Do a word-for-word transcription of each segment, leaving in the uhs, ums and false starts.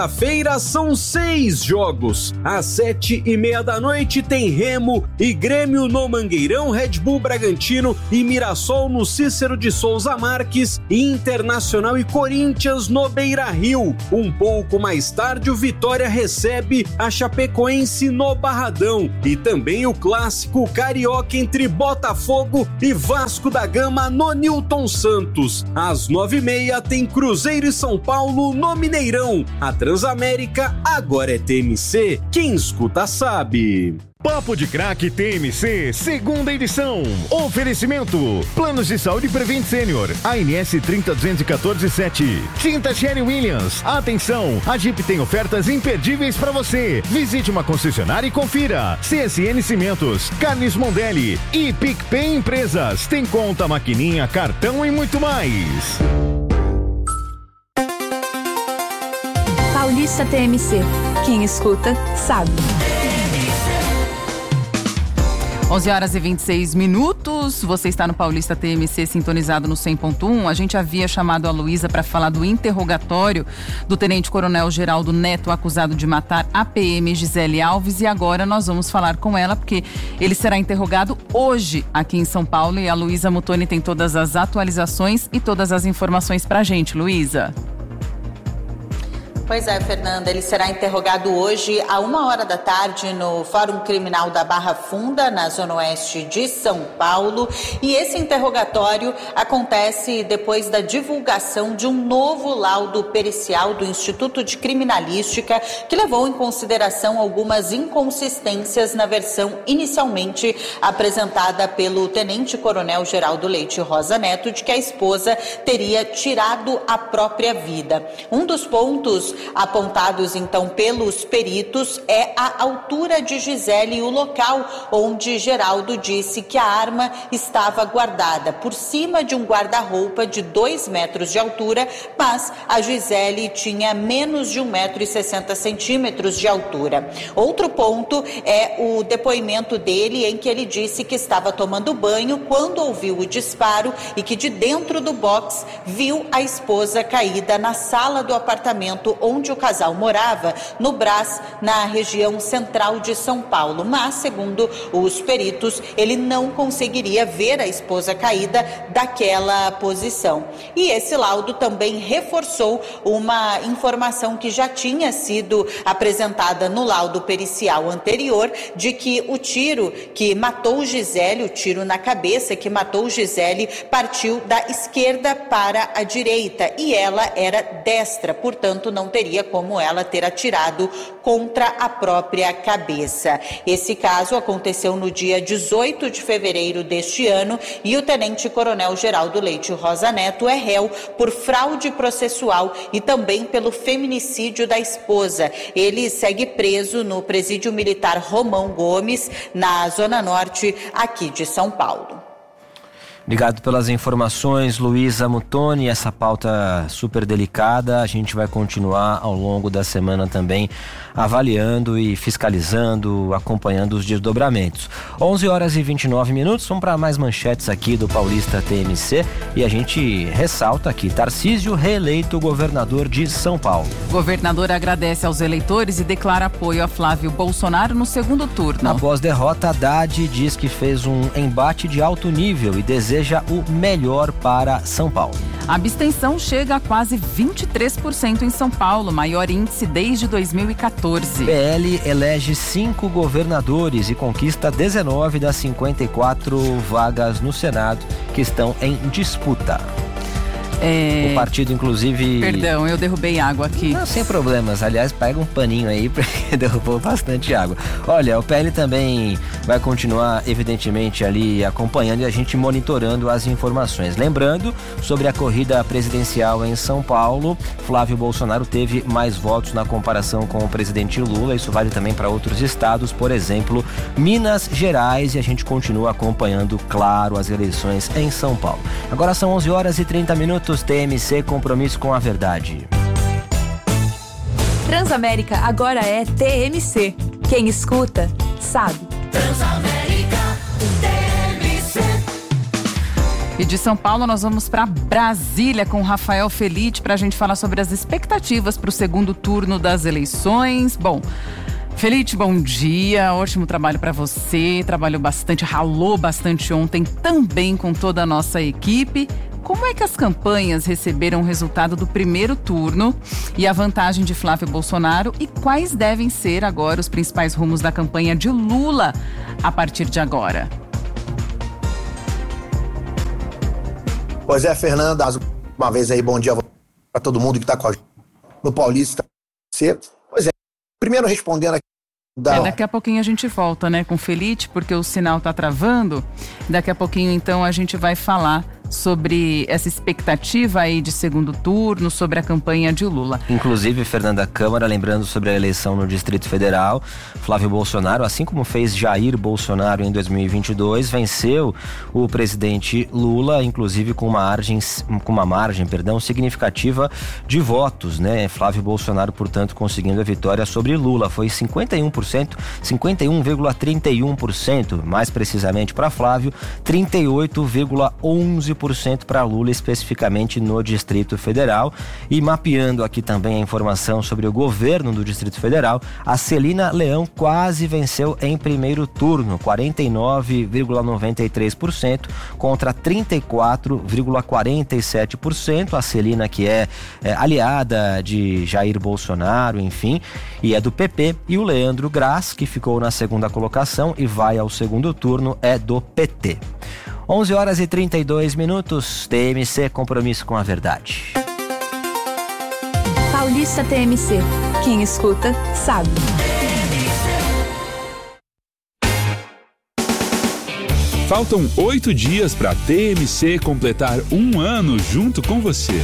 A feira são seis jogos. Às sete e meia da noite tem Remo e Grêmio no Mangueirão, Red Bull Bragantino e Mirassol no Cícero de Souza Marques, e Internacional e Corinthians no Beira-Rio. Um pouco mais tarde o Vitória recebe a Chapecoense no Barradão, e também o clássico carioca entre Botafogo e Vasco da Gama no Newton Santos. Às nove e meia tem Cruzeiro e São Paulo no Mineirão. A Transamérica agora é T M C, quem escuta sabe. Papo de Craque T M C, segunda edição. Oferecimento: Planos de Saúde Prevent Senior, A N S trinta duzentos e quatorze sete. Tinta Sherry Williams. Atenção, a Jeep tem ofertas imperdíveis para você. Visite uma concessionária e confira. C S N Cimentos, Carnes Mondelli e PicPay Empresas. Tem conta, maquininha, cartão e muito mais. Paulista T M C. Quem escuta, sabe. onze horas e vinte e seis minutos, você está no Paulista T M C sintonizado no cem ponto um. A gente havia chamado a Luísa para falar do interrogatório do Tenente Coronel Geraldo Neto, acusado de matar a P M Gisele Alves, e agora nós vamos falar com ela porque ele será interrogado hoje aqui em São Paulo, e a Luísa Mutoni tem todas as atualizações e todas as informações para a gente. Luísa. Pois é, Fernanda, ele será interrogado hoje a uma hora da tarde no Fórum Criminal da Barra Funda, na Zona Oeste de São Paulo. E esse interrogatório acontece depois da divulgação de um novo laudo pericial do Instituto de Criminalística, que levou em consideração algumas inconsistências na versão inicialmente apresentada pelo Tenente Coronel Geraldo Leite Rosa Neto, de que a esposa teria tirado a própria vida. Um dos pontos apontados então pelos peritos é a altura de Gisele e o local onde Geraldo disse que a arma estava guardada, por cima de um guarda-roupa de dois metros de altura, mas a Gisele tinha menos de um metro e sessenta centímetros de altura. Outro ponto é o depoimento dele, em que ele disse que estava tomando banho quando ouviu o disparo e que de dentro do box viu a esposa caída na sala do apartamento onde o casal morava, no Brás, na região central de São Paulo. Mas, segundo os peritos, ele não conseguiria ver a esposa caída daquela posição. E esse laudo também reforçou uma informação que já tinha sido apresentada no laudo pericial anterior, de que o tiro que matou Gisele, o tiro na cabeça que matou Gisele, partiu da esquerda para a direita, e ela era destra, portanto não teria como ela ter atirado contra a própria cabeça. Esse caso aconteceu no dia dezoito de fevereiro deste ano, e o Tenente Coronel Geraldo Leite Rosa Neto é réu por fraude processual e também pelo feminicídio da esposa. Ele segue preso no Presídio Militar Romão Gomes, na Zona Norte aqui de São Paulo. Obrigado pelas informações, Luísa Mutoni. Essa pauta super delicada, a gente vai continuar ao longo da semana também avaliando e fiscalizando, acompanhando os desdobramentos. onze horas e vinte e nove minutos, vamos para mais manchetes aqui do Paulista T M C, e a gente ressalta aqui: Tarcísio reeleito governador de São Paulo. O governador agradece aos eleitores e declara apoio a Flávio Bolsonaro no segundo turno. Após derrota, Haddad diz que fez um embate de alto nível e deseja o melhor para São Paulo. A abstenção chega a quase vinte e três por cento em São Paulo, maior índice desde dois mil e quatorze. P L elege cinco governadores e conquista dezenove das cinquenta e quatro vagas no Senado que estão em disputa. É... O partido, inclusive... Perdão, eu derrubei água aqui. Não, sem problemas. Aliás, pega um paninho aí, porque derrubou bastante água. Olha, o P L também vai continuar, evidentemente, ali acompanhando e a gente monitorando as informações. Lembrando, sobre a corrida presidencial em São Paulo, Flávio Bolsonaro teve mais votos na comparação com o presidente Lula. Isso vale também para outros estados, por exemplo, Minas Gerais, e a gente continua acompanhando, claro, as eleições em São Paulo. Agora são onze horas e trinta minutos. T M C, compromisso com a verdade. Transamérica agora é T M C. Quem escuta, sabe. E E de São Paulo nós vamos para Brasília com o Rafael Felite para a gente falar sobre as expectativas para o segundo turno das eleições. Bom, Felite, bom dia, ótimo trabalho para você, trabalhou bastante, ralou bastante ontem também com toda a nossa equipe. Como é que as campanhas receberam o resultado do primeiro turno e a vantagem de Flávio Bolsonaro e quais devem ser agora os principais rumos da campanha de Lula a partir de agora? Pois é, Fernanda, uma vez aí, bom dia para todo mundo que está com a gente no Paulista. Pois é, primeiro respondendo aqui. Da... É, daqui a pouquinho a gente volta, né, com o Felite, porque o sinal está travando. Daqui a pouquinho, então, a gente vai falar sobre essa expectativa aí de segundo turno, sobre a campanha de Lula. Inclusive, Fernanda, Câmara, lembrando sobre a eleição no Distrito Federal, Flávio Bolsonaro, assim como fez Jair Bolsonaro em dois mil e vinte e dois, venceu o presidente Lula, inclusive com uma margem, com uma margem, perdão, significativa de votos, né? Flávio Bolsonaro, portanto, conseguindo a vitória sobre Lula. Foi cinquenta e um por cento, cinquenta e um vírgula trinta e um por cento, mais precisamente para Flávio, trinta e oito vírgula onze por cento para Lula, especificamente no Distrito Federal. E mapeando aqui também a informação sobre o governo do Distrito Federal, a Celina Leão quase venceu em primeiro turno, quarenta e nove vírgula noventa e três por cento contra trinta e quatro vírgula quarenta e sete por cento. A Celina, que é, é aliada de Jair Bolsonaro, enfim, e é do P P, e o Leandro Graz, que ficou na segunda colocação e vai ao segundo turno, é do P T. onze horas e trinta e dois minutos, T M C, compromisso com a verdade. Paulista T M C. Quem escuta, sabe. Faltam oito dias para a T M C completar um ano junto com você.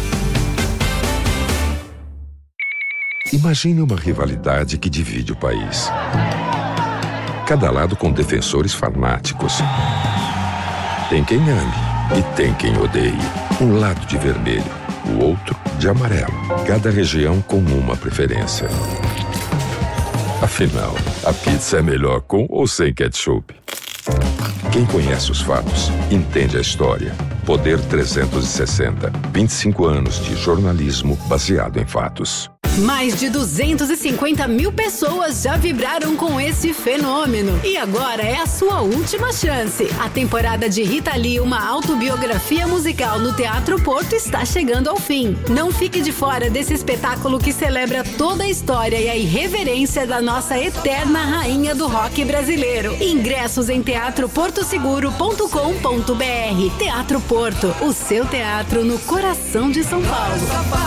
Imagine uma rivalidade que divide o país. Cada lado com defensores fanáticos. Tem quem ame e tem quem odeie. Um lado de vermelho, o outro de amarelo. Cada região com uma preferência. Afinal, a pizza é melhor com ou sem ketchup? Quem conhece os fatos, entende a história. Poder trezentos e sessenta. vinte e cinco anos de jornalismo baseado em fatos. Mais de duzentas e cinquenta mil pessoas já vibraram com esse fenômeno. E agora é a sua última chance. A temporada de Rita Lee, uma autobiografia musical no Teatro Porto, está chegando ao fim. Não fique de fora desse espetáculo que celebra toda a história e a irreverência da nossa eterna rainha do rock brasileiro. Ingressos em teatro porto seguro ponto com ponto b r. Teatro Porto, o seu teatro no coração de São Paulo.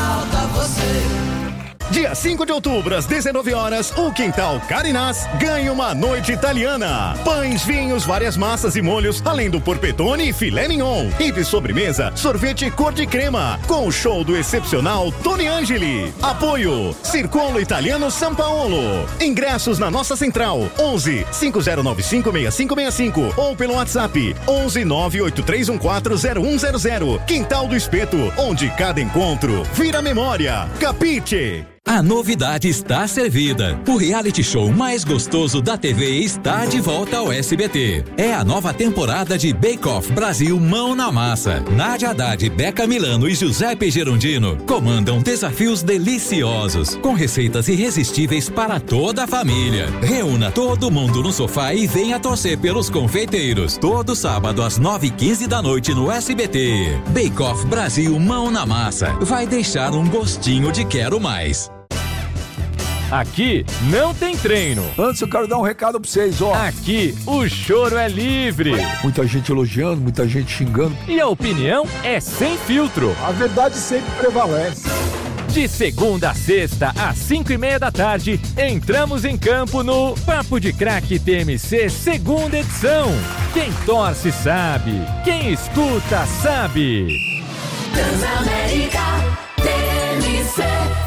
Dia cinco de outubro, às dezenove horas, o Quintal Carinás ganha uma noite italiana. Pães, vinhos, várias massas e molhos, além do porpetone e filé mignon. E de sobremesa, sorvete cor de crema, com o show do excepcional Tony Angeli. Apoio, Circolo Italiano São Paulo. Ingressos na nossa central, onze, cinco zero nove cinco, seis cinco seis cinco ou pelo WhatsApp, onze, nove oito três um quatro zero um zero zero. Quintal do Espeto, onde cada encontro vira memória. Capite! A novidade está servida. O reality show mais gostoso da T V está de volta ao S B T. É a nova temporada de Bake Off Brasil Mão na Massa. Nádia Haddad, Beca Milano e Giuseppe Gerondino comandam desafios deliciosos, com receitas irresistíveis para toda a família. Reúna todo mundo no sofá e venha torcer pelos confeiteiros. Todo sábado às nove e quinze da noite no S B T. Bake Off Brasil Mão na Massa. Vai deixar um gostinho de quero mais. Aqui não tem treino. Antes eu quero dar um recado pra vocês, ó. Aqui o choro é livre. Muita gente elogiando, muita gente xingando. E a opinião é sem filtro. A verdade sempre prevalece. De segunda a sexta, às cinco e meia da tarde, entramos em campo no Papo de Craque T M C, segunda edição. Quem torce sabe, quem escuta sabe. Transamérica T M C.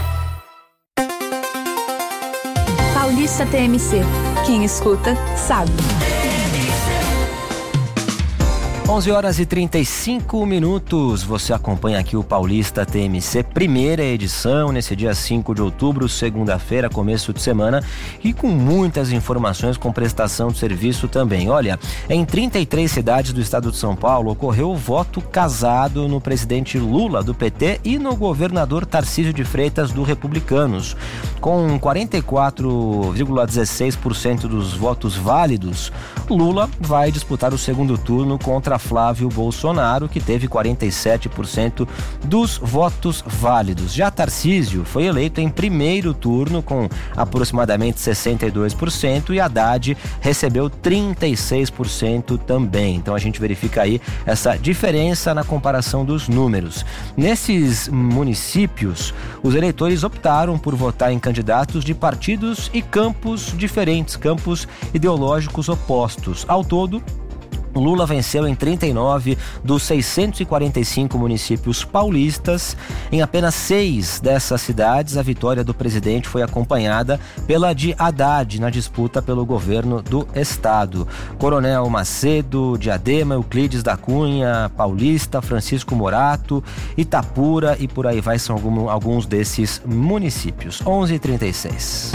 Paulista T M C. Quem escuta, sabe. onze horas e trinta e cinco minutos, você acompanha aqui o Paulista T M C, primeira edição, nesse dia cinco de outubro, segunda-feira, começo de semana, e com muitas informações, com prestação de serviço também. Olha, em trinta e três cidades do estado de São Paulo, ocorreu o voto casado no presidente Lula, do P T, e no governador Tarcísio de Freitas, do Republicanos. Com quarenta e quatro vírgula dezesseis por cento dos votos válidos, Lula vai disputar o segundo turno contra Flávio Bolsonaro, que teve quarenta e sete por cento dos votos válidos. Já Tarcísio foi eleito em primeiro turno com aproximadamente sessenta e dois por cento e Haddad recebeu trinta e seis por cento também. Então a gente verifica aí essa diferença na comparação dos números. Nesses municípios, os eleitores optaram por votar em candidatos de partidos e campos diferentes, campos ideológicos opostos. Ao todo, Lula venceu em trinta e nove dos seiscentos e quarenta e cinco municípios paulistas. Em apenas seis dessas cidades, a vitória do presidente foi acompanhada pela de Haddad na disputa pelo governo do estado. Coronel Macedo, Diadema, Euclides da Cunha, Paulista, Francisco Morato, Itapura e por aí vai, são algum, alguns desses municípios. onze e trinta e seis.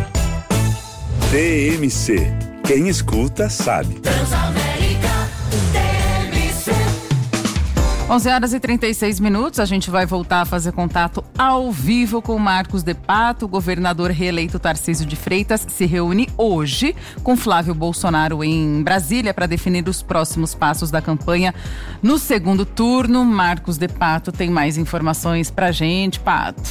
T M C. Quem escuta sabe. onze horas e trinta e seis minutos, a gente vai voltar a fazer contato ao vivo com Marcos de Pato. O governador reeleito Tarcísio de Freitas se reúne hoje com Flávio Bolsonaro em Brasília para definir os próximos passos da campanha no segundo turno. Marcos de Pato tem mais informações pra gente. Pato.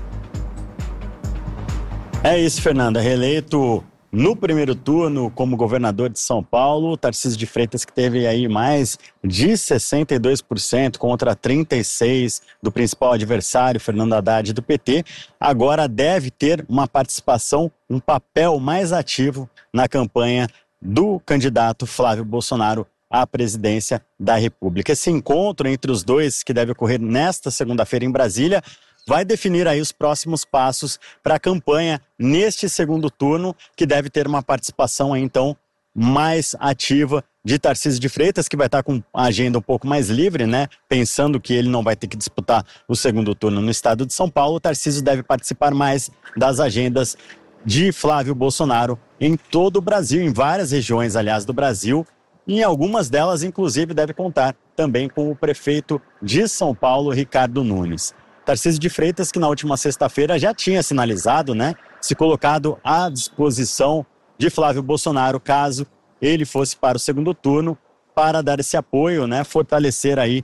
É isso, Fernanda. Reeleito no primeiro turno como governador de São Paulo, Tarcísio de Freitas, que teve aí mais de sessenta e dois por cento contra trinta e seis por cento do principal adversário, Fernando Haddad, do P T, agora deve ter uma participação, um papel mais ativo na campanha do candidato Flávio Bolsonaro à presidência da República. Esse encontro entre os dois, que deve ocorrer nesta segunda-feira em Brasília, vai definir aí os próximos passos para a campanha neste segundo turno, que deve ter uma participação aí, então, mais ativa de Tarcísio de Freitas, que vai estar com a agenda um pouco mais livre, né? Pensando que ele não vai ter que disputar o segundo turno no estado de São Paulo, Tarcísio deve participar mais das agendas de Flávio Bolsonaro em todo o Brasil, em várias regiões, aliás, do Brasil. E em algumas delas, inclusive, deve contar também com o prefeito de São Paulo, Ricardo Nunes. Tarcísio de Freitas, que na última sexta-feira já tinha sinalizado, né, se colocado à disposição de Flávio Bolsonaro, caso ele fosse para o segundo turno, para dar esse apoio, né, fortalecer aí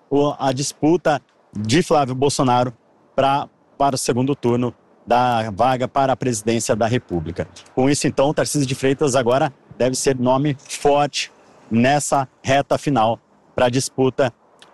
a disputa de Flávio Bolsonaro pra, para o segundo turno da vaga para a presidência da República. Com isso, então, Tarcísio de Freitas agora deve ser nome forte nessa reta final para a disputa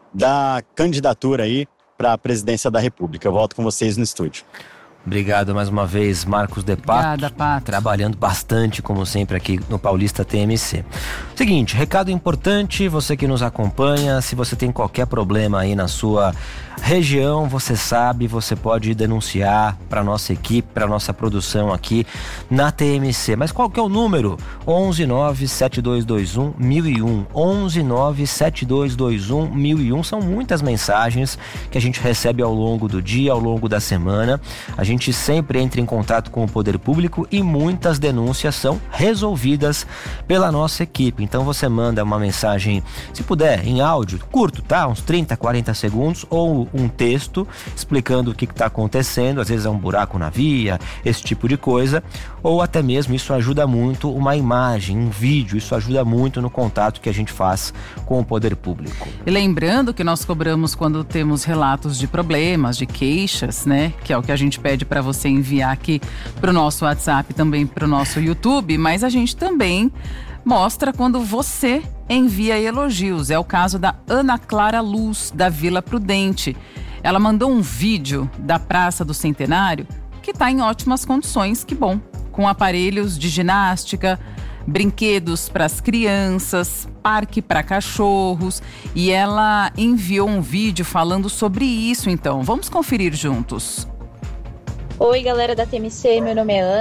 da candidatura aí para a presidência da República. Eu volto com vocês no estúdio. Obrigado mais uma vez, Marcos de Pato. Obrigada, Pato. Trabalhando bastante, como sempre, aqui no Paulista T M C. Seguinte, recado importante, você que nos acompanha, se você tem qualquer problema aí na sua região, você sabe, você pode denunciar para nossa equipe, para nossa produção aqui na T M C. Mas qual que é o número? onze nove sete dois dois um mil e um. onze nove sete dois dois um mil e um. São muitas mensagens que a gente recebe ao longo do dia, ao longo da semana. A gente A gente sempre entra em contato com o poder público e muitas denúncias são resolvidas pela nossa equipe. Então você manda uma mensagem, se puder, em áudio, curto, tá? Uns trinta, quarenta segundos, ou um texto explicando o que está acontecendo. Às vezes é um buraco na via, esse tipo de coisa. Ou até mesmo, isso ajuda muito, uma imagem, um vídeo, isso ajuda muito no contato que a gente faz com o poder público. E lembrando que nós cobramos quando temos relatos de problemas, de queixas, né? Que é o que a gente pede para você enviar aqui para o nosso WhatsApp, também para o nosso YouTube, mas a gente também mostra quando você envia elogios. É o caso da Ana Clara Luz, da Vila Prudente. Ela mandou um vídeo da Praça do Centenário que está em ótimas condições, que bom, com aparelhos de ginástica, brinquedos para as crianças, parque para cachorros, e ela enviou um vídeo falando sobre isso. Então, vamos conferir juntos. Oi, galera da T M C, meu nome é Ana.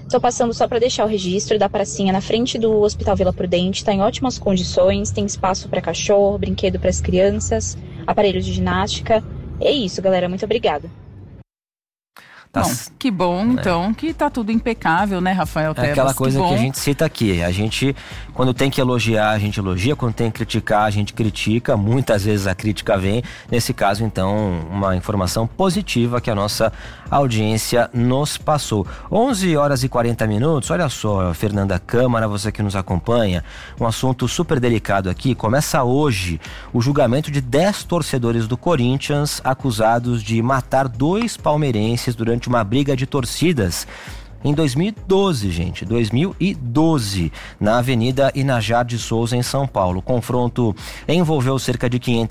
Tô passando só para deixar o registro da pracinha na frente do Hospital Vila Prudente, tá em ótimas condições, tem espaço para cachorro, brinquedo para as crianças, aparelhos de ginástica. É isso, galera, muito obrigada. Bom, que bom, então, que tá tudo impecável, né, Rafael Tebas? É aquela coisa que, que a gente cita aqui. A gente, quando tem que elogiar, a gente elogia. Quando tem que criticar, a gente critica. Muitas vezes a crítica vem. Nesse caso, então, uma informação positiva que a nossa audiência nos passou. onze horas e quarenta minutos. Olha só, Fernanda Câmara, você que nos acompanha. Um assunto super delicado aqui. Começa hoje o julgamento de dez torcedores do Corinthians acusados de matar dois palmeirenses durante uma briga de torcidas em dois mil e doze, gente, dois mil e doze, na Avenida Inajar de Souza, em São Paulo. O confronto envolveu cerca de quinhentas